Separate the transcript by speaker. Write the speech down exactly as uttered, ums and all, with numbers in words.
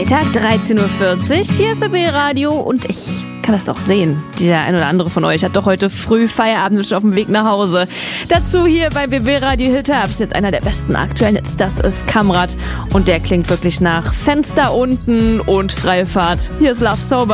Speaker 1: Freitag, dreizehn Uhr vierzig, hier ist B B Radio und ich kann das doch sehen. Der ein oder andere von euch hat doch heute früh Feierabend und schon auf dem Weg nach Hause. Dazu hier bei B B Radio Hit-Ups, jetzt einer der besten aktuellen Hits, das ist Kamrat und der klingt wirklich nach Fenster unten und freie Fahrt. Hier ist Love Sober.